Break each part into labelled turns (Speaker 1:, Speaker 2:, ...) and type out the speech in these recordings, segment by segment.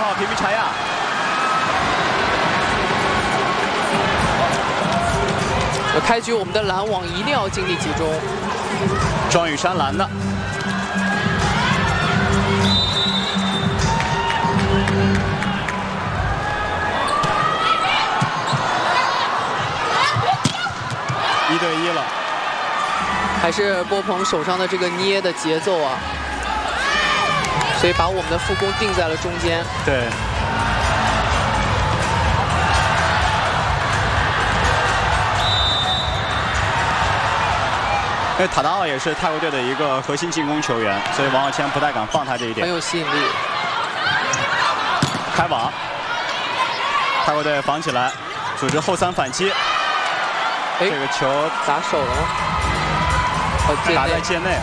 Speaker 1: 平平柴亚。
Speaker 2: 开局我们的拦网一定要精力集中。
Speaker 1: 庄宇珊拦的。1对1了。
Speaker 2: 还是波鹏手上的这个捏的节奏啊，所以把我们的副攻定在了中间。
Speaker 1: 对。因为塔达奥也是泰国队的一个核心进攻球员，所以王傲谦不太敢放他这一点。
Speaker 2: 很有吸引力。
Speaker 1: 开网，泰国队防起来，组织后3反击。这个球
Speaker 2: 砸手了吗？
Speaker 1: 打在界内啊。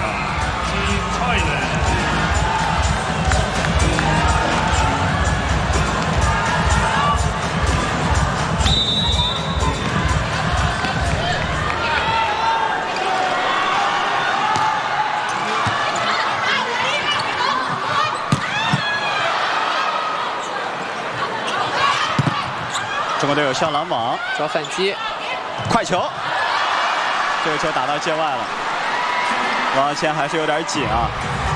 Speaker 1: 中国队有上拦网，
Speaker 2: 找反击，
Speaker 1: 快球，这个球打到界外了。王傲谦还是有点紧啊。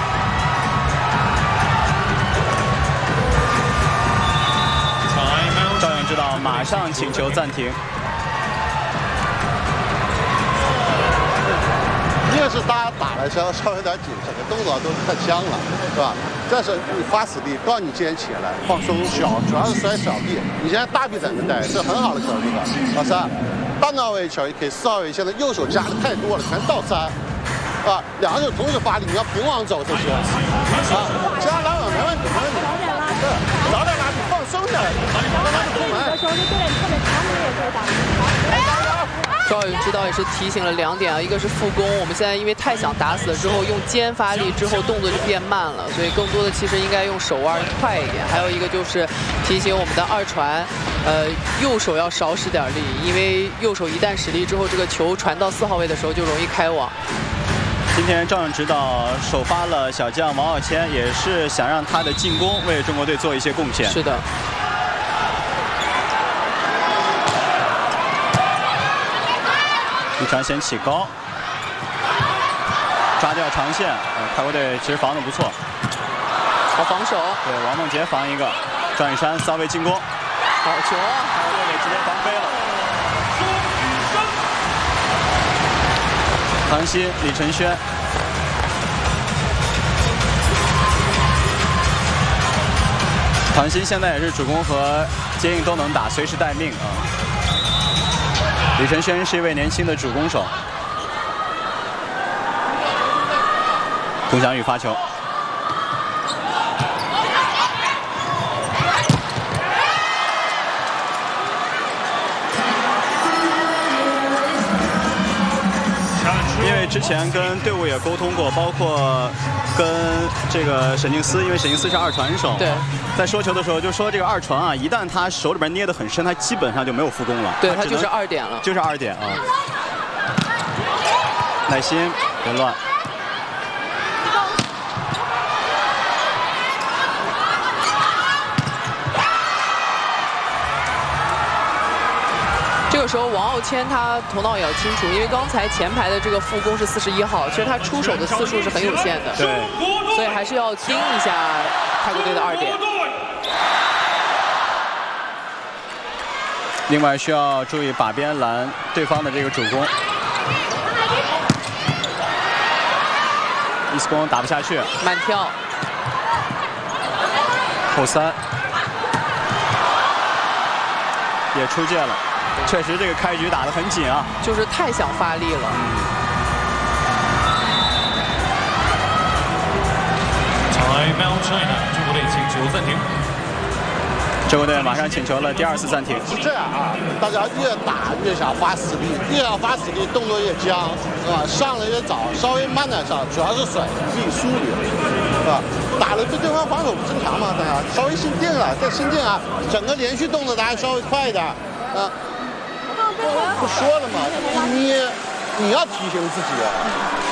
Speaker 1: 赵勇指导马上请求暂停。
Speaker 3: 越是大家打的时候稍微有点紧，整个动作都太僵了，是吧？但是你发死力，告诉你今天起来放松小，主要是摔小臂。你现在大臂在那带，是很好的球，这个。老三，半到位球也可以，4号位现在右手加的太多了，全倒3。啊，2个手同时发力，你要平网走才行。啊，加拦网没问题，没问题。对，早点拉你放松点，让他们出门。
Speaker 2: 赵勇指导也是提醒了2点啊，一个是副攻，我们现在因为太想打死了之后，用肩发力之后动作就变慢了，所以更多的其实应该用手腕快一点。还有一个就是提醒我们的2传，右手要少使点力，因为右手一旦使力之后，这个球传到4号位的时候就容易开网。
Speaker 1: 今天赵勇指导首发了小将王傲谦，也是想让他的进攻为中国队做一些贡献。
Speaker 2: 是的。
Speaker 1: 一传先起高，抓掉长线。泰国队其实防得不错，
Speaker 2: 好防守。
Speaker 1: 对，王梦洁防一个，庄宇珊骚位进攻，
Speaker 2: 好球啊！
Speaker 1: 泰国队给直接防飞了。唐鑫、李承轩，唐鑫现在也是主攻和接应都能打，随时待命啊。李承轩是一位年轻的主攻手。龚翔宇发球，因为之前跟队伍也沟通过，包括跟这个沈静思，因为沈静思是2传手，
Speaker 2: 对，
Speaker 1: 在说球的时候就说这个2传啊，一旦他手里边捏得很深，他基本上就没有副攻了，
Speaker 2: 对，他就是2点了，
Speaker 1: 就是2点啊。耐心，别乱。
Speaker 2: 这个时候王傲谦他头脑也要清楚，因为刚才前排的这个副攻是41号，其实他出手的次数是很有限的，
Speaker 1: 对，
Speaker 2: 所以还是要盯一下泰国队的2点。
Speaker 1: 另外需要注意把边拦对方的这个主攻，一次攻打不下去，
Speaker 2: 慢跳，
Speaker 1: 后3也出界了。确实，这个开局打得很紧啊，
Speaker 2: 就是太想发力了。
Speaker 4: Time China， 中国队请求暂停。
Speaker 1: 中国队马上请求了第2次暂停。
Speaker 3: 是这样啊，大家越打越想发死力，越想发死力，动作越僵，是吧？上的越早，稍微慢点上，主要是甩力疏离，是吧？打的对方防守不正常嘛，大家稍微心定了，再心定啊，整个连续动作大家稍微快一点，啊。不说了吗？你要提醒自己啊。